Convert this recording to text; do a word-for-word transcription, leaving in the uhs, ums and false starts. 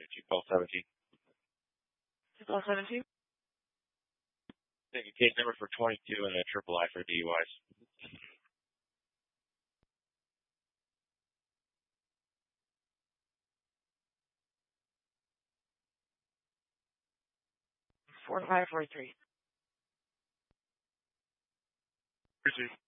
two twelve seventeen. two twelve seventeen? Take a case number for twenty-two and a triple I for D U Is. four five four three. Proceed.